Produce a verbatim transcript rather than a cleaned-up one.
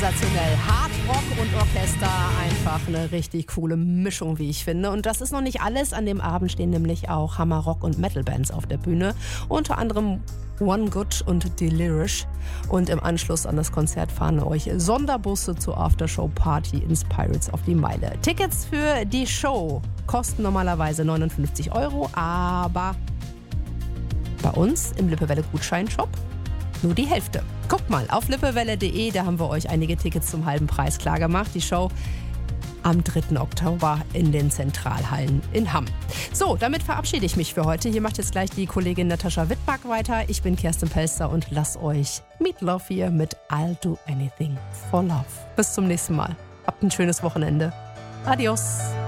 sensationell. Hard Rock und Orchester, einfach eine richtig coole Mischung, wie ich finde. Und das ist noch nicht alles. An dem Abend stehen nämlich auch Hammer Rock und Metal Bands auf der Bühne. Unter anderem One Good und Delirious. Und im Anschluss an das Konzert fahren euch Sonderbusse zur Aftershow-Party ins Pirates auf die Meile. Tickets für die Show kosten normalerweise neunundfünfzig Euro, aber bei uns im Lippewelle-Gutscheinshop nur die Hälfte. Guckt mal auf lippewelle punkt de, da haben wir euch einige Tickets zum halben Preis klar gemacht. Die Show am dritten Oktober in den Zentralhallen in Hamm. So, damit verabschiede ich mich für heute. Hier macht jetzt gleich die Kollegin Natascha Wittbach weiter. Ich bin Kerstin Pelster und lass euch Meat Love hier mit I'll Do Anything for Love. Bis zum nächsten Mal. Habt ein schönes Wochenende. Adios.